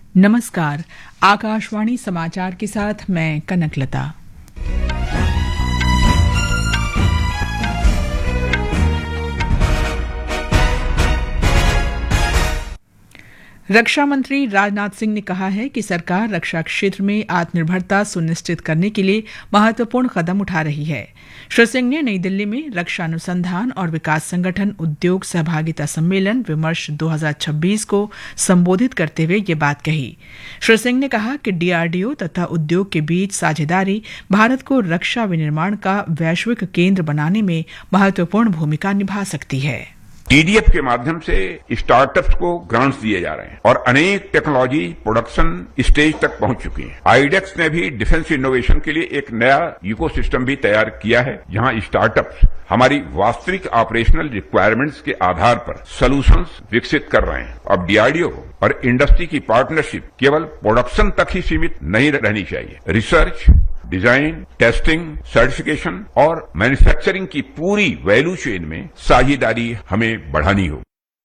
नमस्कार। आकाशवाणी समाचार के साथ मैं कनकलता। रक्षा मंत्री राजनाथ सिंह ने कहा है कि सरकार रक्षा क्षेत्र में आत्मनिर्भरता सुनिश्चित करने के लिए महत्वपूर्ण कदम उठा रही है। श्री सिंह ने नई दिल्ली में रक्षा अनुसंधान और विकास संगठन उद्योग सहभागिता सम्मेलन विमर्श 2026 को संबोधित करते हुए ये बात कही। श्री सिंह ने कहा कि डीआरडीओ तथा उद्योग के बीच साझेदारी भारत को रक्षा विनिर्माण का वैश्विक केंद्र बनाने में महत्वपूर्ण भूमिका निभा सकती है। टीडीएफ के माध्यम से स्टार्टअप्स को ग्रांट्स दिए जा रहे हैं और अनेक टेक्नोलॉजी प्रोडक्शन स्टेज तक पहुंच चुकी है। आईडेक्स ने भी डिफेंस इनोवेशन के लिए एक नया इकोसिस्टम भी तैयार किया है, जहां स्टार्टअप्स हमारी वास्तविक ऑपरेशनल रिक्वायरमेंट्स के आधार पर सॉल्यूशंस विकसित कर रहे हैं। अब डीआरडीओ और इंडस्ट्री की पार्टनरशिप केवल प्रोडक्शन तक ही सीमित नहीं रहनी चाहिए। रिसर्च, डिजाइन, टेस्टिंग, सर्टिफिकेशन और मैन्युफैक्चरिंग की पूरी वैल्यू चेन में साझेदारी हमें बढ़ानी होगी।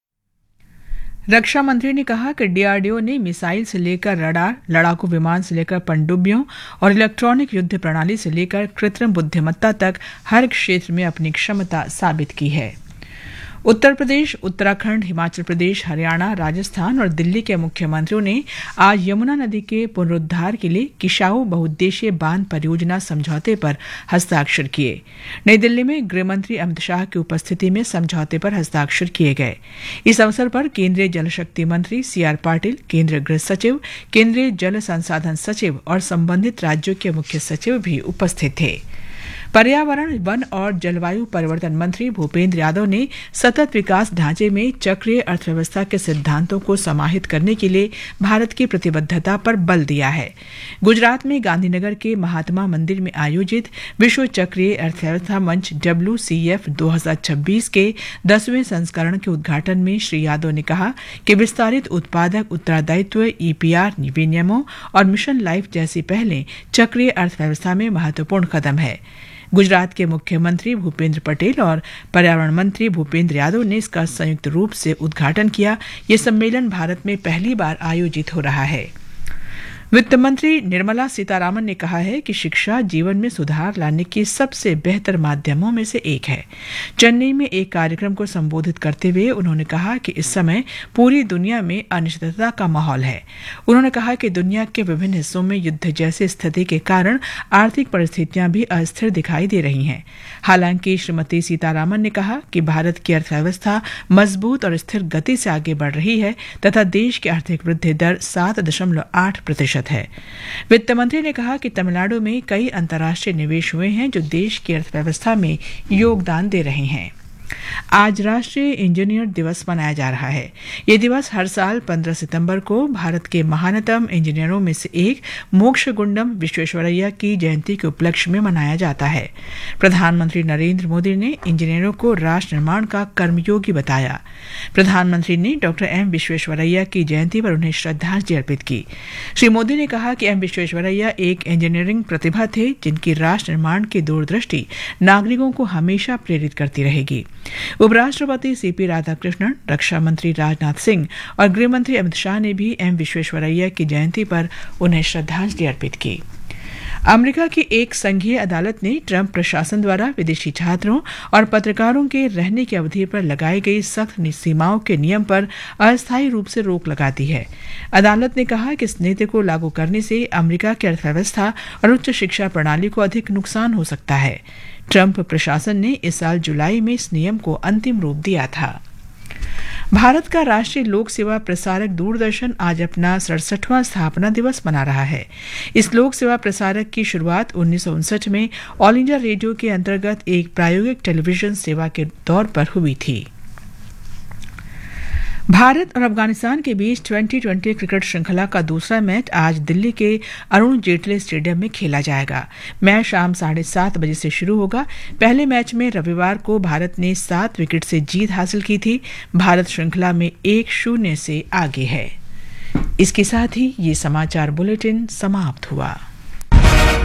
रक्षा मंत्री ने कहा कि डीआरडीओ ने मिसाइल से लेकर रडार, लड़ाकू विमान से लेकर पनडुब्बियों और इलेक्ट्रॉनिक युद्ध प्रणाली से लेकर कृत्रिम बुद्धिमत्ता तक हर क्षेत्र में अपनी क्षमता साबित की है। उत्तर प्रदेश, उत्तराखंड, हिमाचल प्रदेश, हरियाणा, राजस्थान और दिल्ली के मुख्यमंत्रियों ने आज यमुना नदी के पुनरुद्धार के लिए किशाऊ बहुउद्देशीय बांध परियोजना समझौते पर हस्ताक्षर किए। नई दिल्ली में गृह मंत्री अमित शाह की उपस्थिति में समझौते पर हस्ताक्षर किए गए। इस अवसर पर केंद्रीय जल शक्ति मंत्री सीआर पाटिल, केंद्रीय गृह सचिव, केंद्रीय जल संसाधन सचिव और संबंधित राज्यों के मुख्य सचिव भी उपस्थित थे। पर्यावरण, वन और जलवायु परिवर्तन मंत्री भूपेंद्र यादव ने सतत विकास ढांचे में चक्रीय अर्थव्यवस्था के सिद्धांतों को समाहित करने के लिए भारत की प्रतिबद्धता पर बल दिया है। गुजरात में गांधीनगर के महात्मा मंदिर में आयोजित विश्व चक्रीय अर्थव्यवस्था मंच WCF 2026 के 10वें संस्करण के उद्घाटन में श्री यादव ने कहा कि विस्तारित उत्पादक उत्तरदायित्व, EPR विनियमों और मिशन लाइफ जैसी पहलें चक्रीय अर्थव्यवस्था में महत्वपूर्ण कदम है। गुजरात के मुख्यमंत्री भूपेंद्र पटेल और पर्यावरण मंत्री भूपेंद्र यादव ने इसका संयुक्त रूप से उद्घाटन किया। ये सम्मेलन भारत में पहली बार आयोजित हो रहा है। वित्त मंत्री निर्मला सीतारामन ने कहा है कि शिक्षा जीवन में सुधार लाने के सबसे बेहतर माध्यमों में से एक है। चेन्नई में एक कार्यक्रम को संबोधित करते हुए उन्होंने कहा कि इस समय पूरी दुनिया में अनिश्चितता का माहौल है। उन्होंने कहा कि दुनिया के विभिन्न हिस्सों में युद्ध जैसी स्थिति के कारण आर्थिक परिस्थितियां भी अस्थिर दिखाई दे रही हैं। हालांकि श्रीमती सीतारामन ने कहा कि भारत की अर्थव्यवस्था मजबूत और स्थिर गति से आगे बढ़ रही है तथा देश की आर्थिक वृद्धि दर 7.8% है। वित्त मंत्री ने कहा कि तमिलनाडु में कई अंतर्राष्ट्रीय निवेश हुए हैं जो देश की अर्थव्यवस्था में योगदान दे रहे हैं। आज राष्ट्रीय इंजीनियर दिवस मनाया जा रहा है। ये दिवस हर साल 15 सितंबर को भारत के महानतम इंजीनियरों में से एक मोक्षगुंडम विश्वेश्वरैया की जयंती के उपलक्ष्य में मनाया जाता है। प्रधानमंत्री नरेंद्र मोदी ने इंजीनियरों को राष्ट्र निर्माण का कर्मयोगी बताया। प्रधानमंत्री ने डॉक्टर एम विश्वेश्वरैया की जयंती पर उन्हें श्रद्धांजलि अर्पित की। श्री मोदी ने कहा कि एम विश्वेश्वरैया एक इंजीनियरिंग प्रतिभा थे जिनकी राष्ट्र निर्माण की दूरदृष्टि नागरिकों को हमेशा प्रेरित करती रहेगी। उपराष्ट्रपति सीपी राधाकृष्णन, रक्षा मंत्री राजनाथ सिंह और गृह मंत्री अमित शाह ने भी एम विश्वेश्वरैया की जयंती पर उन्हें श्रद्धांजलि अर्पित की। अमेरिका की एक संघीय अदालत ने ट्रंप प्रशासन द्वारा विदेशी छात्रों और पत्रकारों के रहने की अवधि पर लगाई गई सख्त सीमाओं के नियम पर अस्थायी रूप से रोक लगा दी है। अदालत ने कहा कि इस नीति को लागू करने से अमेरिका की अर्थव्यवस्था और उच्च शिक्षा प्रणाली को अधिक नुकसान हो सकता है। ट्रंप प्रशासन ने इस साल जुलाई में इस नियम को अंतिम रूप दिया था। भारत का राष्ट्रीय लोक सेवा प्रसारक दूरदर्शन आज अपना 67वां स्थापना दिवस मना रहा है। इस लोक सेवा प्रसारक की शुरुआत 1959 में ऑल इंडिया रेडियो के अंतर्गत एक प्रायोगिक टेलीविजन सेवा के तौर पर हुई थी। भारत और अफगानिस्तान के बीच 2020 क्रिकेट श्रृंखला का दूसरा मैच आज दिल्ली के अरुण जेटली स्टेडियम में खेला जाएगा। मैच शाम 7:30 बजे से शुरू होगा। पहले मैच में रविवार को भारत ने 7 विकेट से जीत हासिल की थी। भारत श्रृंखला में 1-0 से आगे है। इसके साथ ही ये समाचार बुलेटिन समाप्त हुआ।